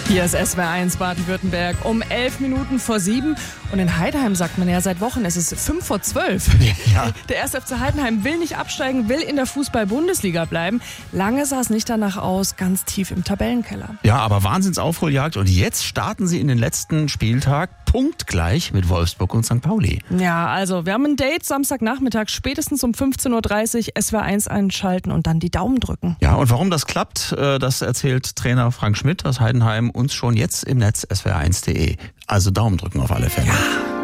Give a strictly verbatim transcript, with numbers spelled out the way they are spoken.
Hier ist S W R eins Baden-Württemberg um elf Minuten vor sieben. Und in Heidenheim sagt man ja seit Wochen, es ist fünf vor zwölf. Ja. Der erste F C Heidenheim will nicht absteigen, will in der Fußball-Bundesliga bleiben. Lange sah es nicht danach aus, ganz tief im Tabellenkeller. Ja, aber Wahnsinnsaufholjagd. Und jetzt starten sie in den letzten Spieltag punktgleich mit Wolfsburg und Sankt Pauli. Ja, also wir haben ein Date Samstagnachmittag, spätestens um fünfzehn Uhr dreißig S W R eins einschalten und dann die Daumen drücken. Ja, und warum das klappt, das erzählt Trainer Frank Schmidt aus Heidenheim uns schon jetzt im Netz S W R eins punkt de. Also Daumen drücken auf alle Fälle. Ja.